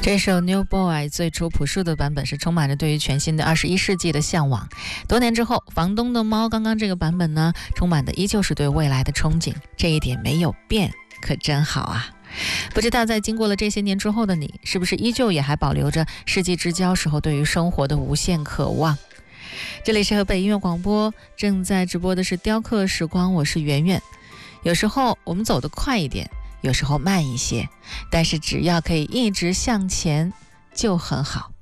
这首 New Boy 最初朴树的版本是充满着对于全新的21世纪的向往。多年之后，房东的猫刚刚这个版本呢，充满的依旧是对未来的憧憬，这一点没有变，可真好啊。不知道在经过了这些年之后的你，是不是依旧也还保留着世纪之交时候对于生活的无限渴望？这里是河北音乐广播，正在直播的是雕刻时光，我是圆圆。有时候我们走得快一点，有时候慢一些，但是只要可以一直向前就很好。